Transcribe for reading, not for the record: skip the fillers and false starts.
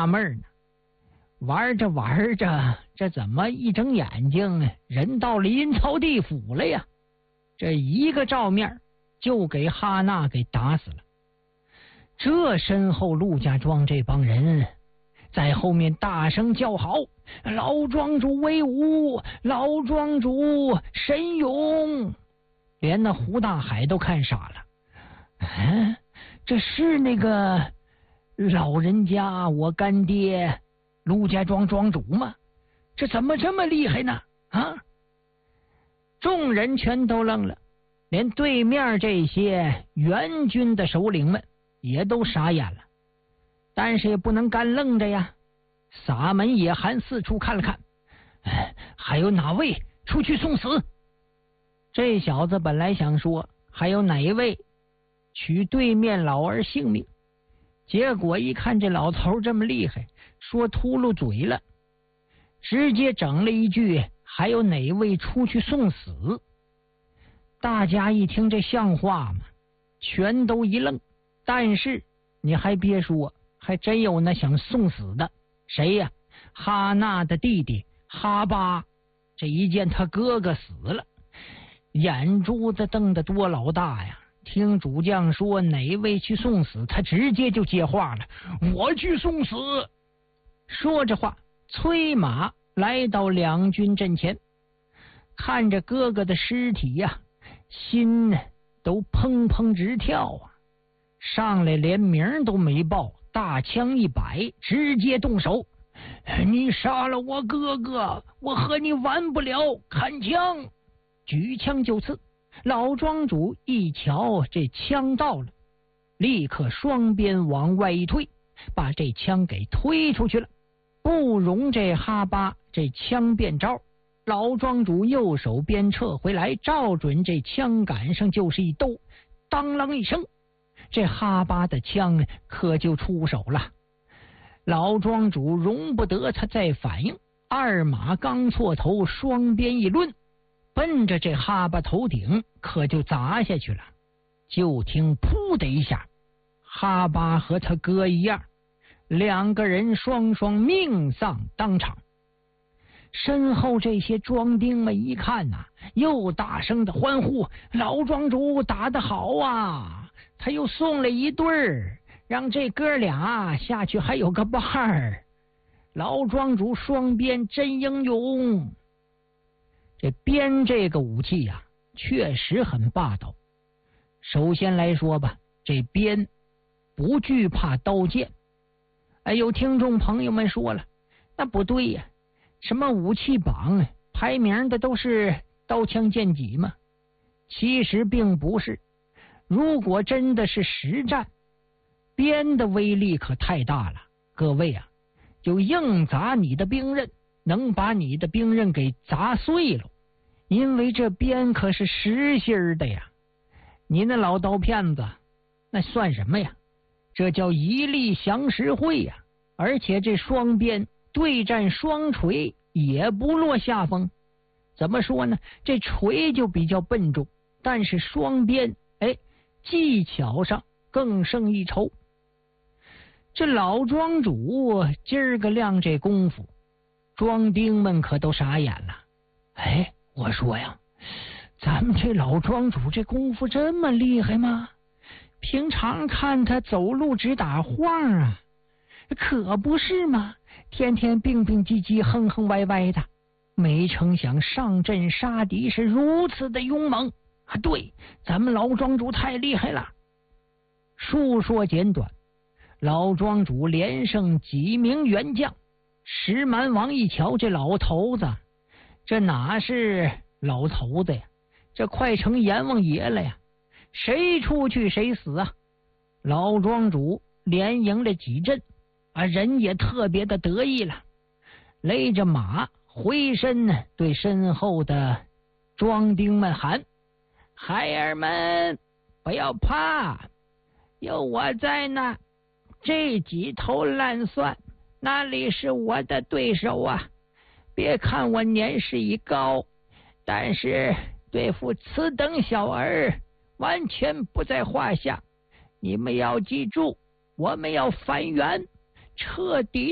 纳闷呢，玩着玩着，这怎么一睁眼睛人到了阴曹地府了呀？这一个照面就给哈娜给打死了。这身后陆家庄这帮人在后面大声叫好：老庄主威武，老庄主神勇！连那胡大海都看傻了。这是那个老人家我干爹陆家庄庄主吗？这怎么这么厉害呢？啊！众人全都愣了，连对面这些援军的首领们也都傻眼了。但是也不能干愣着呀，撒门野韩四处看了看，还有哪位出去送死？这小子本来想说还有哪位取对面老儿性命，结果一看这老头这么厉害，说秃噜嘴了，直接整了一句还有哪位出去送死。大家一听这像话吗？全都一愣。但是你还别说，还真有那想送死的。谁呀？哈娜的弟弟哈巴。这一见他哥哥死了，眼珠子瞪得多老大呀！听主将说哪位去送死，他直接就接话了：我去送死！说着话，催马来到两军阵前，看着哥哥的尸体呀，心都砰砰直跳啊！上来连名都没报，大枪一摆，直接动手。你杀了我哥哥，我和你完不了！看枪！举枪就刺。老庄主一瞧这枪到了，立刻双鞭往外一推，把这枪给推出去了。不容这哈巴这枪变招，老庄主右手边撤回来，照准这枪杆上就是一兜，当啷一声，这哈巴的枪可就出手了。老庄主容不得他再反应，二马刚错头，双鞭一抡，奔着这哈巴头顶可就砸下去了。就听噗的一下，哈巴和他哥一样，两个人双双命丧当场。身后这些庄丁们一看呐，又大声的欢呼：老庄主打得好啊！他又送了一对儿，让这哥俩下去还有个伴儿。老庄主双鞭真英勇。这鞭这个武器呀，确实很霸道。首先来说吧，这鞭不惧怕刀剑。有听众朋友们说了，那不对呀，什么武器榜排名的都是刀枪剑戟吗？其实并不是。如果真的是实战，鞭的威力可太大了。各位啊，就硬砸你的兵刃，能把你的兵刃给砸碎了。因为这鞭可是实心的呀，你那老刀片子那算什么呀？这叫一力降十会呀！而且这双鞭对战双锤也不落下风。怎么说呢？这锤就比较笨重，但是双鞭技巧上更胜一筹。这老庄主今儿个亮这功夫，庄丁们可都傻眼了。我说呀，咱们这老庄主这功夫这么厉害吗？平常看他走路直打晃啊，可不是吗？天天病病唧唧，哼哼歪歪的。没成想上阵杀敌是如此的勇猛啊！对，咱们老庄主太厉害了。述说简短，老庄主连胜几名元将。石蛮王一瞧这老头子，这哪是老头子呀，这快成阎王爷了呀！谁出去谁死啊！老庄主连赢了几阵人也特别的得意了，勒着马回身对身后的庄丁们喊：孩儿们不要怕，有我在呢，这几头烂蒜哪里是我的对手啊！别看我年事已高，但是对付此等小儿完全不在话下。你们要记住，我们要反元，彻底